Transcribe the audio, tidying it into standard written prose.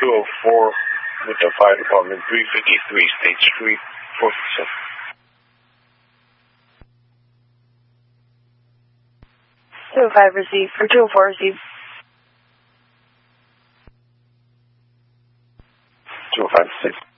204 with the fire department, 353 State Street, Fort Smith. 205 received. For 204 received. 205 received.